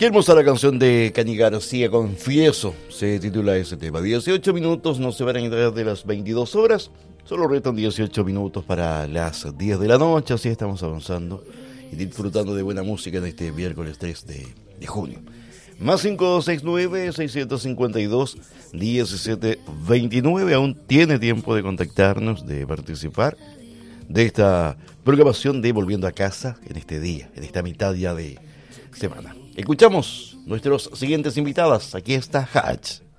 Qué hermosa la canción de Cani García, Confieso, se titula ese tema. 18 minutos, no se van a entrar de las 22 horas, solo restan 18 minutos para las 10 de la noche, así estamos avanzando y disfrutando de buena música en este miércoles 3 de junio. Más 569-652-1729, aún tiene tiempo de contactarnos, de participar de esta programación de Volviendo a Casa en este día, en esta mitad ya de semana. Escuchamos nuestros siguientes invitadas. Aquí está Hatch.